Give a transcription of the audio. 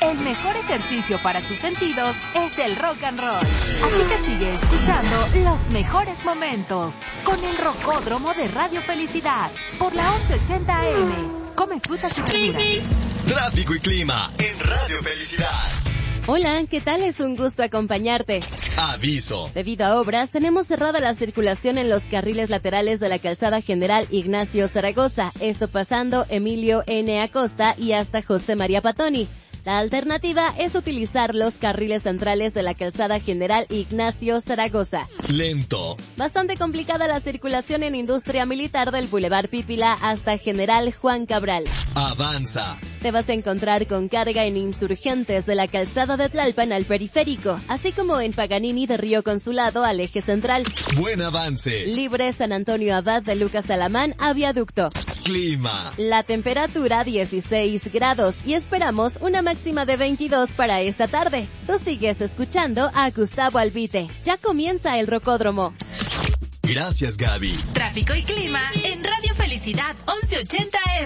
El mejor ejercicio para tus sentidos es el rock and roll. Así que sigue escuchando los mejores momentos con el Rocódromo de Radio Felicidad por la 1180 AM. Come frutas y verduras. Tráfico y clima en Radio Felicidad. Hola, ¿qué tal? Es un gusto acompañarte. Aviso. Debido a obras, tenemos cerrada la circulación en los carriles laterales de la calzada General Ignacio Zaragoza, esto pasando Emilio N. Acosta y hasta José María Patoni. La alternativa es utilizar los carriles centrales de la calzada General Ignacio Zaragoza. Lento. Bastante complicada la circulación en Industria Militar del Boulevard Pípila hasta General Juan Cabral. Avanza. Te vas a encontrar con carga en Insurgentes de la calzada de Tlalpan al Periférico, así como en Paganini de Río Consulado al Eje Central. Buen avance. Libre San Antonio Abad de Lucas Alamán a Viaducto. Clima. La temperatura 16 grados y esperamos una máxima de 22 para esta tarde. Tú sigues escuchando a Gustavo Albite. Ya comienza el Rocódromo. Gracias, Gaby. Tráfico y clima en Radio Felicidad 1180 AM.